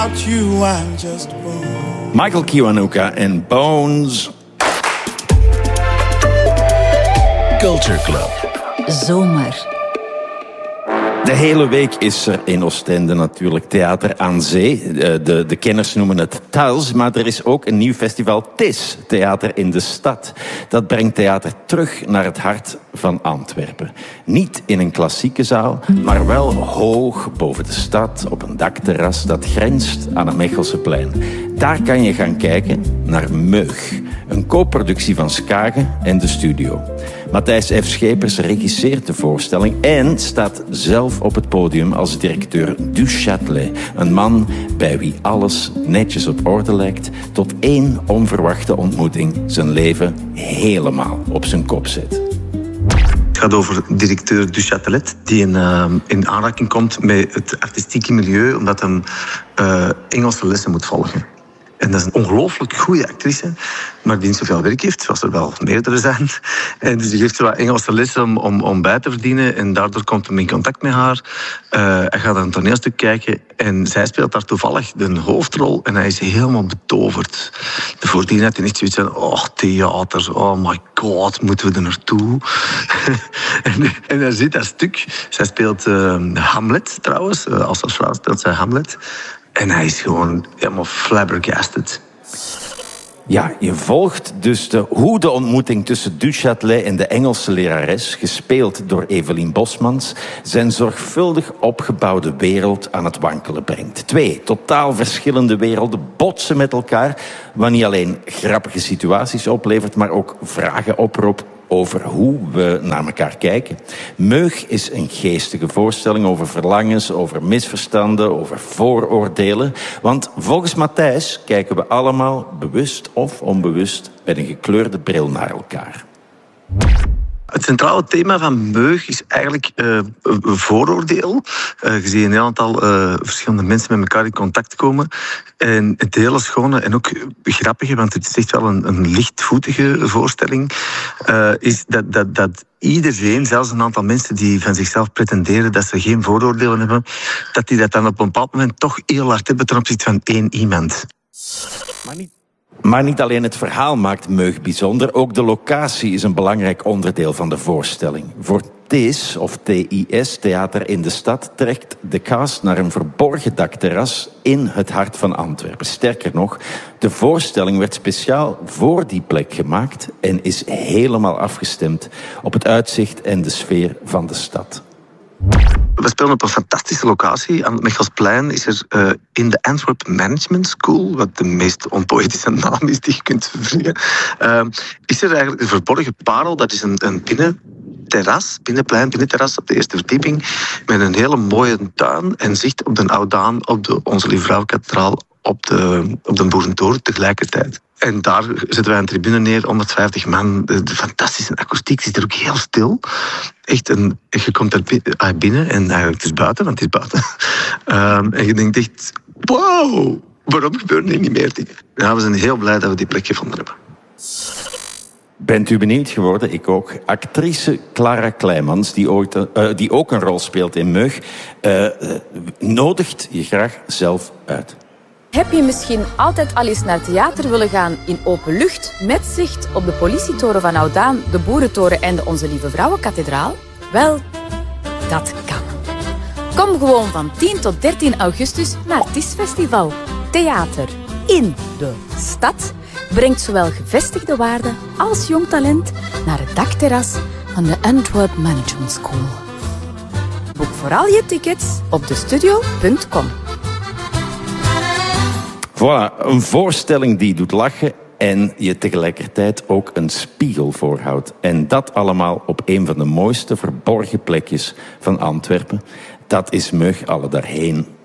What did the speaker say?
Michael Kiwanuka en Bones. Culture Club. Zomer. De hele week is er in Oostende natuurlijk theater aan zee. De kenners noemen het TAS, maar er is ook een nieuw festival TIS, Theater in de Stad. Dat brengt theater terug naar het hart van Antwerpen. Niet in een klassieke zaal, maar wel hoog boven de stad op een dakterras dat grenst aan het Mechelseplein. Daar kan je gaan kijken naar Meug, een co-productie van Skagen en de studio. Matthijs F. Schepers regisseert de voorstelling en staat zelf op het podium als directeur du Châtelet. Een man bij wie alles netjes op orde lijkt, tot één onverwachte ontmoeting zijn leven helemaal op zijn kop zet. Het gaat over directeur du Châtelet, die in aanraking komt met het artistieke milieu, omdat hij Engelse lessen moet volgen. En dat is een ongelooflijk goede actrice, maar die niet zoveel werk heeft, zoals er wel meerdere zijn. En dus die geeft zo wat Engelse lessen om bij te verdienen. En daardoor komt hij in contact met haar. Hij gaat naar een toneelstuk kijken en zij speelt daar toevallig de hoofdrol. En hij is helemaal betoverd. Voordien had hij niet zoiets van, oh, theater, oh my god, moeten we er naartoe? en hij ziet dat stuk. Zij speelt Hamlet trouwens, als vrouw speelt zij Hamlet. En hij is gewoon helemaal flabbergasted. Ja, je volgt dus hoe de ontmoeting tussen du Châtelet en de Engelse lerares, gespeeld door Evelien Bosmans, zijn zorgvuldig opgebouwde wereld aan het wankelen brengt. Twee totaal verschillende werelden botsen met elkaar, wat niet alleen grappige situaties oplevert, maar ook vragen oproept over hoe we naar elkaar kijken. Meug is een geestige voorstelling over verlangens, over misverstanden, over vooroordelen. Want volgens Matthijs kijken we allemaal, bewust of onbewust, met een gekleurde bril naar elkaar. Het centrale thema van Meug is eigenlijk vooroordeel. Je ziet een heel aantal verschillende mensen met elkaar in contact komen. En het hele schone en ook grappige, want het is echt wel een lichtvoetige voorstelling, is dat iedereen, zelfs een aantal mensen die van zichzelf pretenderen dat ze geen vooroordelen hebben, dat die dat dan op een bepaald moment toch heel hard hebben ten opzichte van één iemand. Maar niet alleen het verhaal maakt Meug bijzonder, ook de locatie is een belangrijk onderdeel van de voorstelling. Voor TIS, of TIS, Theater in de Stad, trekt de cast naar een verborgen dakterras in het hart van Antwerpen. Sterker nog, de voorstelling werd speciaal voor die plek gemaakt en is helemaal afgestemd op het uitzicht en de sfeer van de stad. We spelen op een fantastische locatie. Aan het Mechelsplein is er in de Antwerp Management School, wat de meest onpoëtische naam is die je kunt verzinnen, is er eigenlijk een verborgen parel. Dat is een binnenterras op de eerste verdieping, met een hele mooie tuin en zicht op de Oudaan, op de Onze Lieve Vrouwenkathedraal, op de Boerentoren tegelijkertijd. En daar zetten wij een tribune neer, 150 man. De fantastische akoestiek is er ook heel stil. Echt je komt er binnen en eigenlijk het is buiten, want het is buiten. En je denkt echt, wow, waarom gebeuren er niet meer dingen? Ja, we zijn heel blij dat we die plek gevonden hebben. Bent u benieuwd geworden? Ik ook. Actrice Clara Kleimans, die ook een rol speelt in Meug, nodigt je graag zelf uit. Heb je misschien altijd al eens naar theater willen gaan in open lucht, met zicht op de politietoren van Oudaan, de Boerentoren en de Onze Lieve Vrouwenkathedraal? Wel, dat kan. Kom gewoon van 10 tot 13 augustus naar het TIS Festival. Theater in de stad brengt zowel gevestigde waarden als jong talent naar het dakterras van de Antwerp Management School. Boek vooral je tickets op destudio.com. Voilà, een voorstelling die doet lachen en je tegelijkertijd ook een spiegel voorhoudt. En dat allemaal op een van de mooiste verborgen plekjes van Antwerpen. Dat is Meug alle daarheen.